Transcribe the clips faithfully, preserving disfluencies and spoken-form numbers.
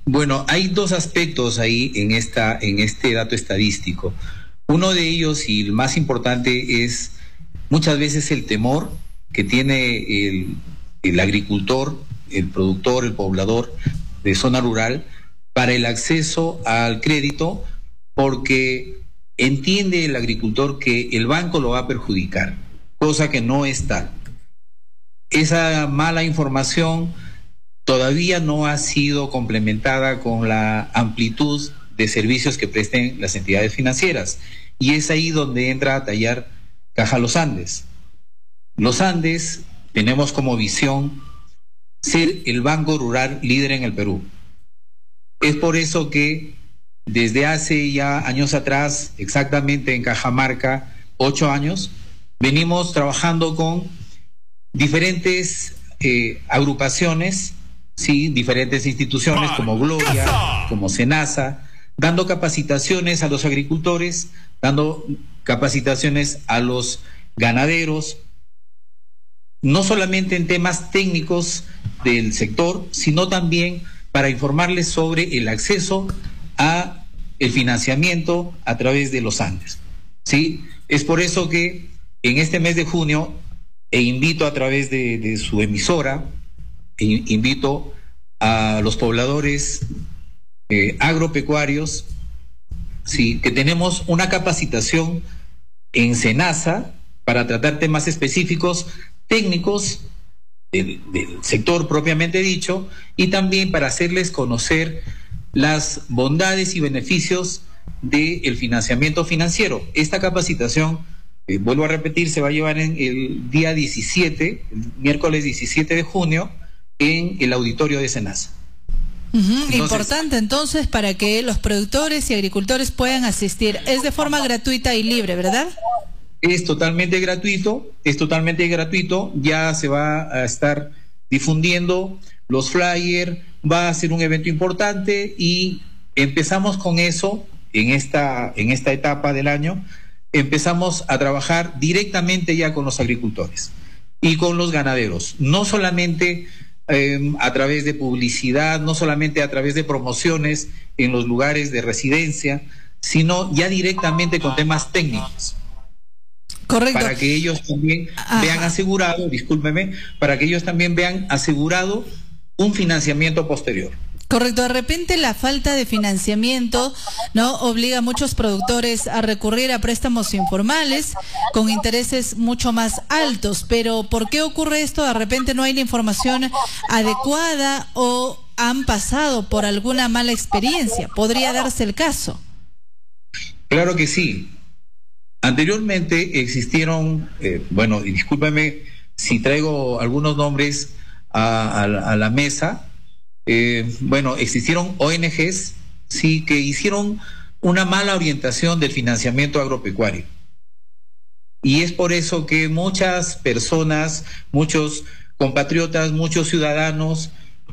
Bueno, hay dos aspectos ahí en esta, en este dato estadístico. Uno de ellos, y el más importante, es muchas veces el temor que tiene el, el agricultor, el productor, el poblador de zona rural para el acceso al crédito, porque entiende el agricultor que el banco lo va a perjudicar, cosa que no es tal. Esa mala información todavía no ha sido complementada con la amplitud de servicios que presten las entidades financieras. Y es ahí donde entra a tallar Caja Los Andes. Los Andes tenemos como visión ser el banco rural líder en el Perú. Es por eso que desde hace ya años atrás, exactamente en Cajamarca, ocho años, venimos trabajando con diferentes eh, agrupaciones, sí, diferentes instituciones como Gloria, como Senasa, dando capacitaciones a los agricultores, dando capacitaciones a los ganaderos, no solamente en temas técnicos del sector, sino también para informarles sobre el acceso a el financiamiento a través de los Andes. ¿Sí? Es por eso que en este mes de junio, e invito a través de, de su emisora, e invito a los pobladores eh, agropecuarios, sí, que tenemos una capacitación en Senasa para tratar temas específicos, técnicos del, del sector propiamente dicho, y también para hacerles conocer las bondades y beneficios del financiamiento financiero. Esta capacitación, eh, vuelvo a repetir, se va a llevar en el día diecisiete, el miércoles diecisiete de junio, en el auditorio de Senasa. Uh-huh. Entonces, importante entonces para que los productores y agricultores puedan asistir. Es de forma gratuita y libre, ¿verdad? Es totalmente gratuito, es totalmente gratuito. Ya se va a estar difundiendo los flyers, va a ser un evento importante y empezamos con eso en esta, en esta etapa del año. Empezamos a trabajar directamente ya con los agricultores y con los ganaderos, no solamente eh, a través de publicidad, no solamente a través de promociones en los lugares de residencia, sino ya directamente con temas técnicos. Correcto. Para que ellos también Ajá. vean asegurado, discúlpeme, para que ellos también vean asegurado un financiamiento posterior. Correcto, de repente la falta de financiamiento no obliga a muchos productores a recurrir a préstamos informales con intereses mucho más altos, pero ¿por qué ocurre esto? De repente no hay la información adecuada o han pasado por alguna mala experiencia. ¿Podría darse el caso? Claro que sí. Anteriormente existieron, eh, bueno, y discúlpeme si traigo algunos nombres a, a, a la mesa, eh, bueno, existieron O N Ges, sí, que hicieron una mala orientación del financiamiento agropecuario. Y es por eso que muchas personas, muchos compatriotas, muchos ciudadanos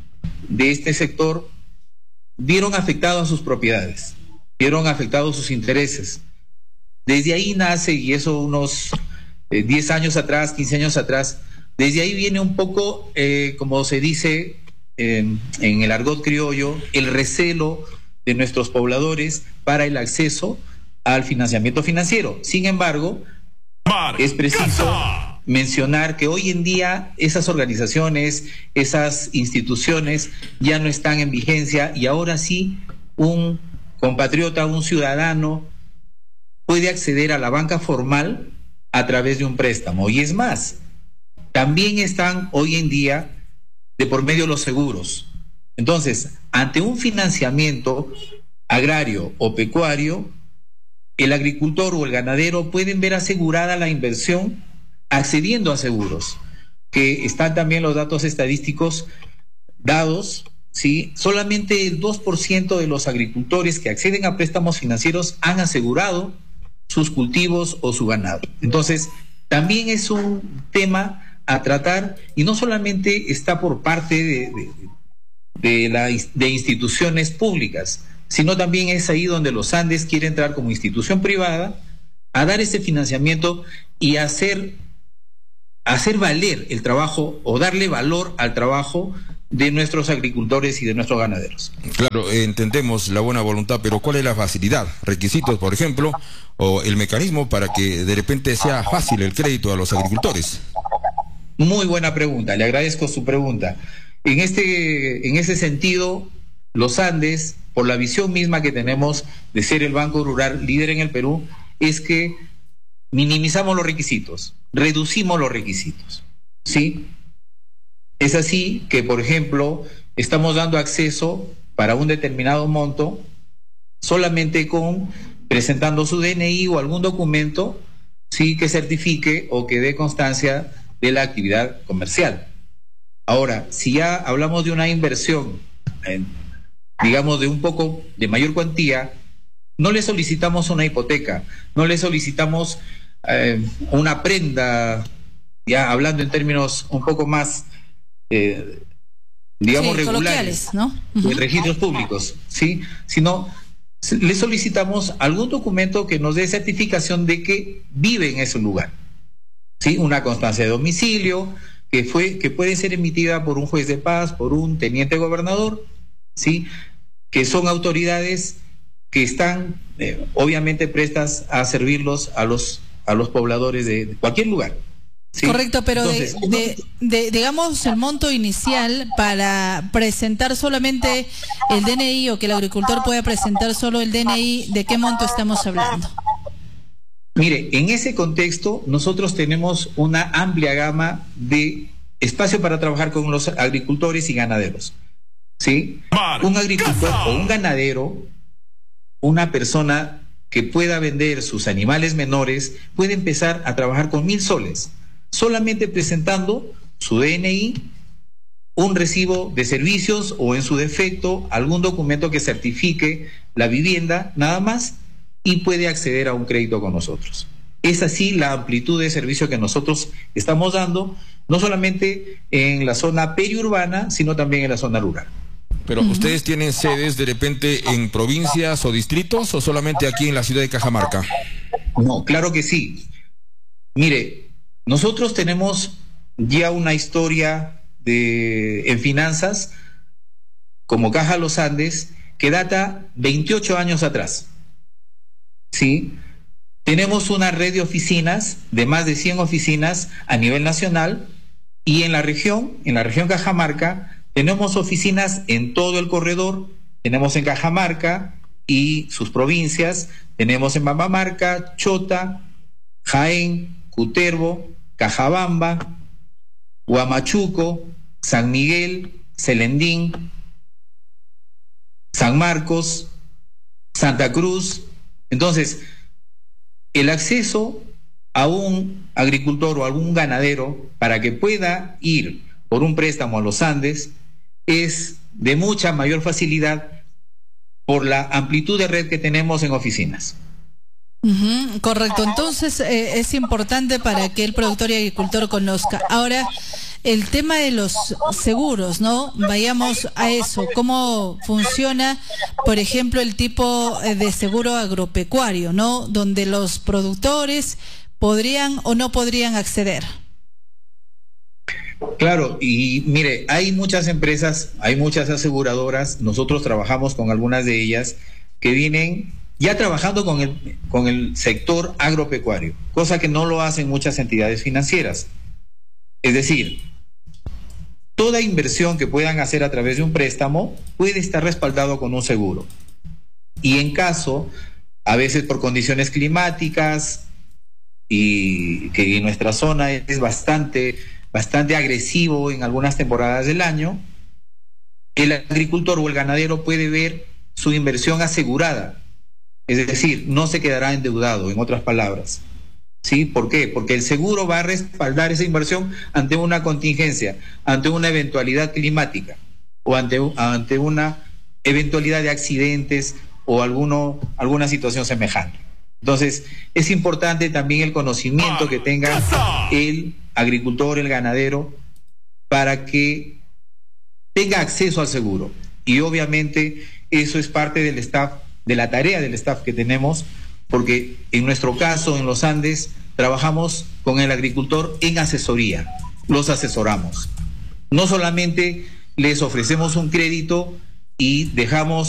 de este sector vieron afectadas sus propiedades, vieron afectados sus intereses. Desde ahí nace, y eso unos eh, diez años atrás, quince años atrás, desde ahí viene un poco, eh, como se dice eh, en el argot criollo, el recelo de nuestros pobladores para el acceso al financiamiento financiero. Sin embargo, es preciso mencionar que hoy en día esas organizaciones, esas instituciones ya no están en vigencia y ahora sí un compatriota, un ciudadano puede acceder a la banca formal a través de un préstamo. Y es más, también están hoy en día de por medio los seguros. Entonces, ante un financiamiento agrario o pecuario, el agricultor o el ganadero pueden ver asegurada la inversión accediendo a seguros, que están también los datos estadísticos dados, ¿sí? Solamente el dos por ciento de los agricultores que acceden a préstamos financieros han asegurado sus cultivos o su ganado. Entonces, también es un tema a tratar y no solamente está por parte de, de, de, la, de instituciones públicas, sino también es ahí donde los Andes quiere entrar como institución privada a dar ese financiamiento y hacer, hacer valer el trabajo o darle valor al trabajo de nuestros agricultores y de nuestros ganaderos. Claro, entendemos la buena voluntad, pero ¿cuál es la facilidad? Requisitos, por ejemplo, o el mecanismo para que de repente sea fácil el crédito a los agricultores. Muy buena pregunta, le agradezco su pregunta. En este, en ese sentido, los Andes, por la visión misma que tenemos de ser el Banco Rural líder en el Perú, es que minimizamos los requisitos, reducimos los requisitos, ¿sí? Es así que, por ejemplo, estamos dando acceso para un determinado monto solamente con presentando su D N I o algún documento, sí, que certifique o que dé constancia de la actividad comercial. Ahora, si ya hablamos de una inversión, eh, digamos de un poco de mayor cuantía, no le solicitamos una hipoteca, no le solicitamos eh, una prenda, ya hablando en términos un poco más Eh, digamos sí, regulares, ¿no? Uh-huh. De registros públicos, ¿sí? Sino le solicitamos algún documento que nos dé certificación de que vive en ese lugar, ¿sí? Una constancia de domicilio que fue que puede ser emitida por un juez de paz, por un teniente gobernador, ¿sí? Que son autoridades que están eh, obviamente prestas a servirlos a los a los pobladores de, de cualquier lugar. Sí. Correcto, pero Entonces, de, de, de, digamos, el monto inicial para presentar solamente el D N I o que el agricultor pueda presentar solo el D N I, ¿de qué monto estamos hablando? Mire, en ese contexto nosotros tenemos una amplia gama de espacio para trabajar con los agricultores y ganaderos, ¿sí? Un agricultor o un ganadero, una persona que pueda vender sus animales menores, puede empezar a trabajar con mil soles. Solamente presentando su D N I, un recibo de servicios o en su defecto algún documento que certifique la vivienda, nada más, y puede acceder a un crédito con nosotros. Es así la amplitud de servicio que nosotros estamos dando, no solamente en la zona periurbana, sino también en la zona rural. Pero uh-huh. ¿Ustedes tienen sedes de repente en provincias o distritos o solamente aquí en la ciudad de Cajamarca? No, claro que sí. Mire, nosotros tenemos ya una historia de, en finanzas como Caja Los Andes que data veintiocho años atrás. ¿Sí? Tenemos una red de oficinas, de más de cien oficinas a nivel nacional, y en la región, en la región Cajamarca, tenemos oficinas en todo el corredor. Tenemos en Cajamarca y sus provincias, tenemos en Pambamarca, Chota, Jaén, Cutervo, Cajabamba, Huamachuco, San Miguel, Celendín, San Marcos, Santa Cruz. Entonces, el acceso a un agricultor o a algún ganadero para que pueda ir por un préstamo a los Andes es de mucha mayor facilidad por la amplitud de red que tenemos en oficinas. Uh-huh, correcto, entonces eh, es importante para que el productor y agricultor conozca. Ahora, el tema de los seguros, ¿no? Vayamos a eso. ¿Cómo funciona, por ejemplo, el tipo de seguro agropecuario, ¿no? Donde los productores podrían o no podrían acceder. Claro, y mire, hay muchas empresas, hay muchas aseguradoras, nosotros trabajamos con algunas de ellas que vienen ya trabajando con el, con el sector agropecuario, cosa que no lo hacen muchas entidades financieras. Es decir, toda inversión que puedan hacer a través de un préstamo puede estar respaldado con un seguro. Y en caso, a veces por condiciones climáticas, y que en nuestra zona es bastante, bastante agresivo en algunas temporadas del año, el agricultor o el ganadero puede ver su inversión asegurada. Es decir, no se quedará endeudado, en otras palabras. ¿Sí? ¿Por qué? Porque el seguro va a respaldar esa inversión ante una contingencia, ante una eventualidad climática o ante, ante una eventualidad de accidentes o alguno, alguna situación semejante. Entonces, es importante también el conocimiento que tenga el agricultor, el ganadero, para que tenga acceso al seguro. Y obviamente eso es parte del staff, de la tarea del staff que tenemos, porque en nuestro caso, en los Andes, trabajamos con el agricultor en asesoría, los asesoramos. No solamente les ofrecemos un crédito y dejamos